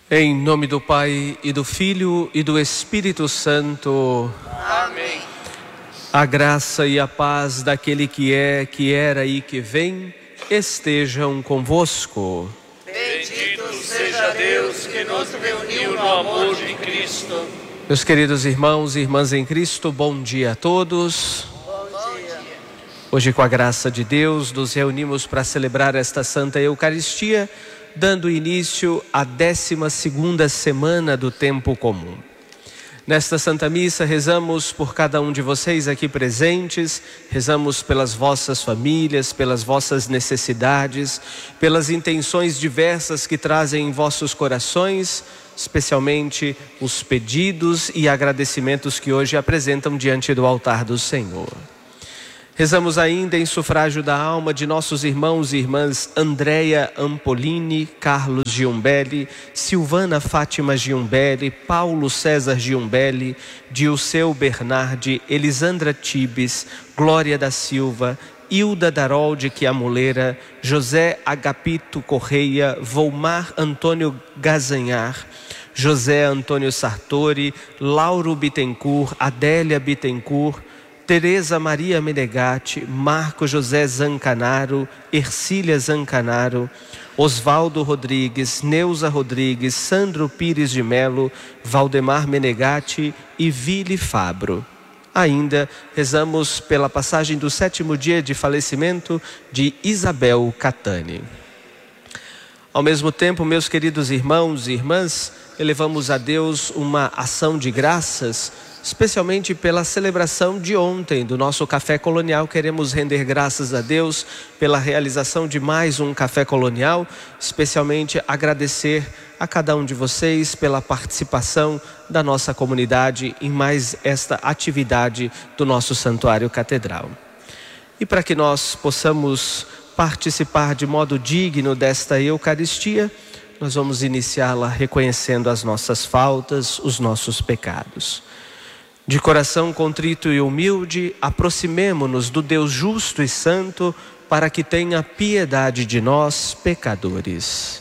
Em nome do Pai, e do Filho, e do Espírito Santo. Amém. A graça e a paz daquele que é, que era e que vem, estejam convosco. Bendito seja Deus que nos reuniu no amor de Cristo. Meus queridos irmãos e irmãs em Cristo, bom dia a todos. Bom dia. Hoje, com a graça de Deus, nos reunimos para celebrar esta Santa Eucaristia, dando início à 12ª semana do tempo comum. Nesta Santa Missa, rezamos por cada um de vocês aqui presentes, rezamos pelas vossas famílias, pelas vossas necessidades, pelas intenções diversas que trazem em vossos corações, especialmente os pedidos e agradecimentos que hoje apresentam diante do altar do Senhor. Rezamos ainda em sufrágio da alma de nossos irmãos e irmãs Andréia Ampolini, Carlos Giumbelli, Silvana Fátima Giumbelli, Paulo César Giumbelli, Dilceu Bernardi, Elisandra Tibes, Glória da Silva, Hilda Darol de Quiamuleira, José Agapito Correia, Volmar Antônio Gazanhar, José Antônio Sartori, Lauro Bittencourt, Adélia Bittencourt, Tereza Maria Menegatti, Marco José Zancanaro, Ercília Zancanaro, Osvaldo Rodrigues, Neuza Rodrigues, Sandro Pires de Melo, Valdemar Menegatti e Vili Fabro. Ainda rezamos pela passagem do 7º dia de falecimento de Isabel Catani. Ao mesmo tempo, meus queridos irmãos e irmãs, elevamos a Deus uma ação de graças, especialmente pela celebração de ontem do nosso Café Colonial. Queremos render graças a Deus pela realização de mais um Café Colonial, especialmente agradecer a cada um de vocês pela participação da nossa comunidade em mais esta atividade do nosso Santuário Catedral. E para que nós possamos participar de modo digno desta Eucaristia, nós vamos iniciá-la reconhecendo as nossas faltas, os nossos pecados. De coração contrito e humilde, aproximemo-nos do Deus justo e santo, para que tenha piedade de nós, pecadores.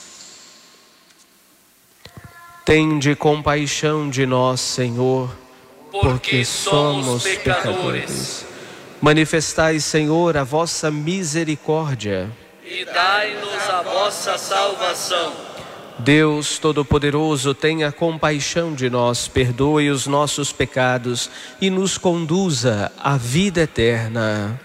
Tende compaixão de nós, Senhor, porque somos pecadores. Manifestai, Senhor, a vossa misericórdia E dai-nos a vossa salvação. Deus Todo-Poderoso, tenha compaixão de nós, perdoe os nossos pecados e nos conduza à vida eterna.